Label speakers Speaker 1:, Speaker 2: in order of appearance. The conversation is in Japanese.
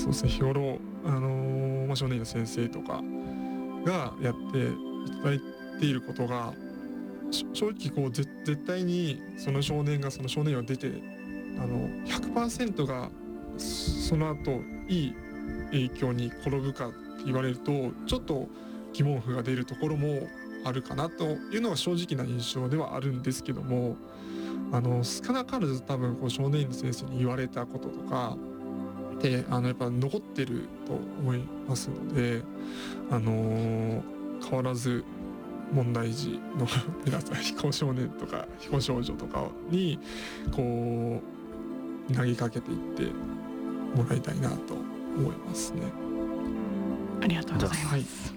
Speaker 1: そうですね、日頃、少年院の先生とかがやっていただいていることが、正直こう絶対にその少年がその少年院を出て100% がその後いい影響に転ぶかって言われるとちょっと疑問符が出るところもあるかなというのが正直な印象ではあるんですけども、少なからず多分こう少年院の先生に言われたこととかでやっぱ残ってると思いますので、変わらず問題児の皆さん、非行少年とか非行少女とかにこう投げかけていってもらいたいなと思いますね。
Speaker 2: ありがとうございます。
Speaker 1: はい。